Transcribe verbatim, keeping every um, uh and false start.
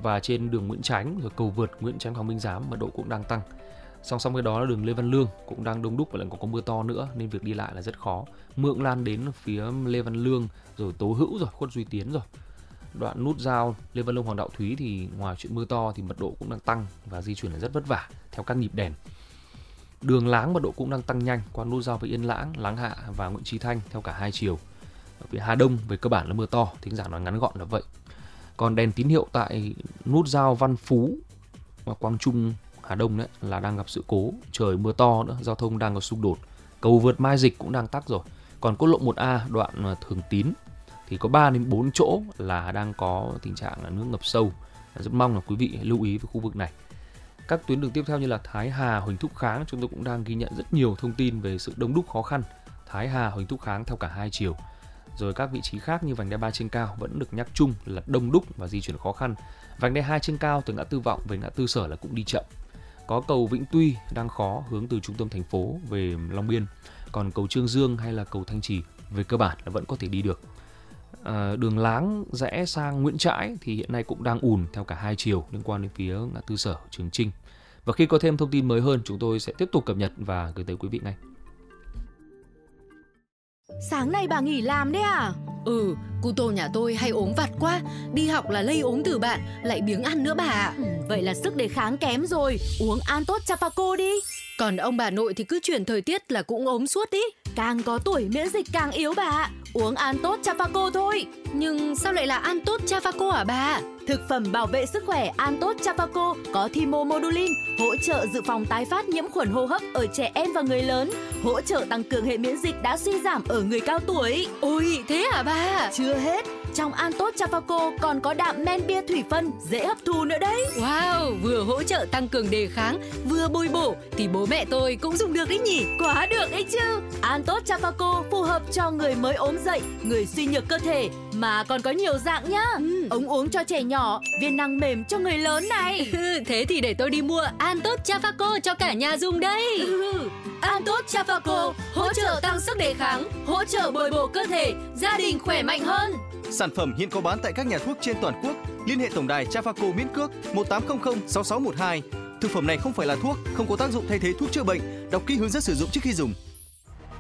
và trên đường Nguyễn Chánh, rồi cầu vượt Nguyễn Chánh Hoàng Minh Giám mật độ cũng đang tăng. Song song với đó là đường Lê Văn Lương cũng đang đông đúc và lại còn có mưa to nữa nên việc đi lại là rất khó. Mưa cũng lan đến phía Lê Văn Lương rồi Tố Hữu rồi Khuất Duy Tiến rồi. Đoạn nút giao Lê Văn Lương Hoàng Đạo Thúy thì ngoài chuyện mưa to thì mật độ cũng đang tăng và di chuyển là rất vất vả theo các nhịp đèn. Đường Láng mật độ cũng đang tăng nhanh qua nút giao với Yên Lãng, Láng Hạ và Nguyễn Chí Thanh theo cả hai chiều. Ở phía Hà Đông về cơ bản là mưa to, thính giả nói ngắn gọn là vậy. Còn đèn tín hiệu tại nút giao Văn Phú và Quang Trung Hà Đông đấy là đang gặp sự cố, trời mưa to nữa, giao thông đang có xung đột. Cầu vượt Mai Dịch cũng đang tắc rồi. Còn quốc lộ một A đoạn Thường Tín thì có ba đến bốn chỗ là đang có tình trạng là nước ngập sâu. Rất mong là quý vị lưu ý với khu vực này. Các tuyến đường tiếp theo như là Thái Hà, Huỳnh Thúc Kháng, chúng tôi cũng đang ghi nhận rất nhiều thông tin về sự đông đúc khó khăn. Thái Hà, Huỳnh Thúc Kháng theo cả hai chiều. Rồi các vị trí khác như vành đai ba trên cao vẫn được nhắc chung là đông đúc và di chuyển khó khăn. Vành đai hai trên cao từ ngã tư Vọng về ngã tư Sở là cũng đi chậm. Có cầu Vĩnh Tuy đang khó hướng từ trung tâm thành phố về Long Biên. Còn cầu Trương Dương hay là cầu Thanh Trì về cơ bản là vẫn có thể đi được. À, đường Láng rẽ sang Nguyễn Trãi thì hiện nay cũng đang ùn theo cả hai chiều liên quan đến phía ngã tư Sở, Trường Chinh. Và khi có thêm thông tin mới hơn chúng tôi sẽ tiếp tục cập nhật và gửi tới quý vị ngay. Sáng nay bà nghỉ làm đấy à? Ừ, cu tô nhà tôi hay ốm vặt quá, đi học là lây ốm từ bạn, lại biếng ăn nữa bà ạ. Ừ, vậy là sức đề kháng kém rồi, uống An Tốt Chafaco đi. Còn ông bà nội thì cứ chuyển thời tiết là cũng ốm suốt ý. Càng có tuổi miễn dịch càng yếu bà ạ, uống An Tốt Chafaco thôi. Nhưng sao lại là An Tốt Chafaco hả bà? Thực phẩm bảo vệ sức khỏe An Tốt Chafaco có thymomodulin, hỗ trợ dự phòng tái phát nhiễm khuẩn hô hấp ở trẻ em và người lớn, hỗ trợ tăng cường hệ miễn dịch đã suy giảm ở người cao tuổi. Ôi, thế hả bà? Chưa hết, trong An Tốt Chafaco còn có đạm men bia thủy phân, dễ hấp thu nữa đấy. Wow, vừa hỗ trợ tăng cường đề kháng, vừa bồi bổ thì bố mẹ tôi cũng dùng được đấy nhỉ? Quá được đấy chứ. An Tốt Chafaco phù hợp cho người mới ốm dậy, người suy nhược cơ thể, mà còn có nhiều dạng nhá. Ừ. Ống uống cho trẻ nhỏ, viên năng mềm cho người lớn này. Thế thì để tôi đi mua An Tốt Chafaco cho cả nhà dùng đây. Ừ. An Tốt Chafaco hỗ trợ tăng sức đề kháng, hỗ trợ bồi bổ cơ thể, gia đình khỏe mạnh hơn. Sản phẩm hiện có bán tại các nhà thuốc trên toàn quốc. Liên hệ tổng đài Chafaco miễn cước một tám không không sáu sáu một hai. Thực phẩm này không phải là thuốc, không có tác dụng thay thế thuốc chữa bệnh. Đọc kỹ hướng dẫn sử dụng trước khi dùng.